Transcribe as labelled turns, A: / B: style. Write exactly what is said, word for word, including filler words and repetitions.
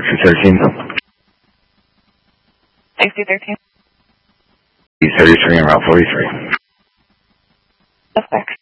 A: two thirteen.
B: X two thirteen.
A: E thirty-three and Route forty-three.
B: Suspect.